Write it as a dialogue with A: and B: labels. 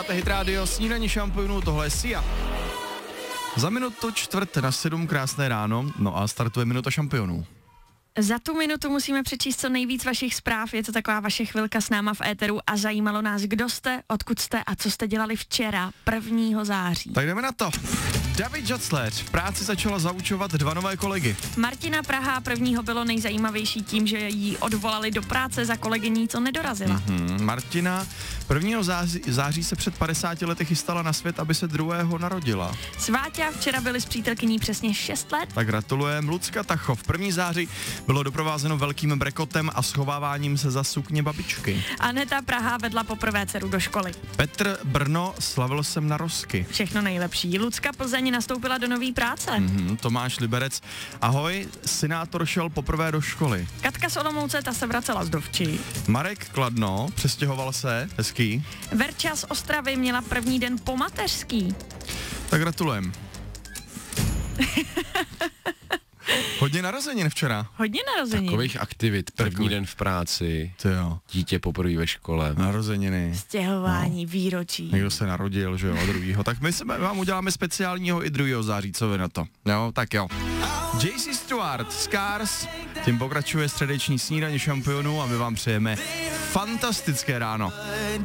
A: Hit Radio, snídaní šampionů, tohle je Sia. Za minutu 6:45 krásné ráno, no a startuje minuta šampionů.
B: Za tu minutu musíme přečíst co nejvíc vašich zpráv, je to taková vaše chvilka s náma v éteru a zajímalo nás, kdo jste, odkud jste a co jste dělali včera, 1. září.
A: Tak jdeme na to. David Jacler v práci začala zaučovat 2 nové kolegy.
B: Martina Praha 1. bylo nejzajímavější tím, že jí odvolali do práce za kolegyní, co nedorazila.
A: Martina 1. září se před 50 lety chystala na svět, aby se 2. narodila.
B: Sváťa včera byli s přítelkyní přesně 6 let.
A: Tak gratulujeme. Lucka Tachov 1. září bylo doprovázeno velkým brekotem a schováváním se za sukně babičky.
B: Aneta Praha vedla poprvé dceru do školy.
A: Petr Brno, slavil jsem na rozky.
B: Všechno nejlepší. Lucka Plzeň nastoupila do nové práce.
A: Tomáš Liberec, ahoj, synátor šel poprvé do školy.
B: Katka z Olomouce, ta se vracela z Dovčí.
A: Marek Kladno, přestěhoval se, hezký.
B: Verča z Ostravy měla první den po mateřský.
A: Tak gratulujem. Hodně narozenin včera.
B: Hodně narozenin.
C: Takových aktivit, první den v práci, dítě poprvé ve škole.
A: Narozeniny.
B: Stěhování, výročí.
A: Někdo se narodil, že jo, 2. Tak my vám uděláme speciálního i 2. září, co vy na to. Jo, tak jo. JC Stewart, Scars, tím pokračuje středeční snídaně šampionů a my vám přejeme fantastické ráno.